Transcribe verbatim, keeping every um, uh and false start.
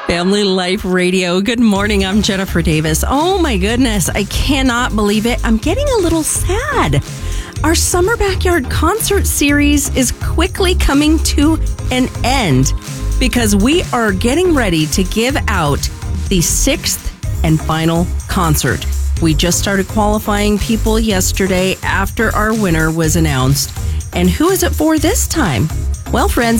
Family Life Radio. Good morning. I'm Jennifer Davis. Oh my goodness. I cannot believe it. I'm getting a little sad. Our Summer Backyard Concert Series is quickly coming to an end because we are getting ready to give out the sixth and final concert. We just started qualifying people yesterday after our winner was announced. And who is it for this time? Well, friends,